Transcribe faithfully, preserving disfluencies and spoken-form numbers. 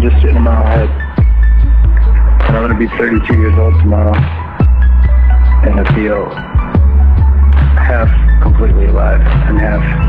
I'm just sitting in my head. And I'm going to be thirty-two years old tomorrow. And I feel half completely alive and half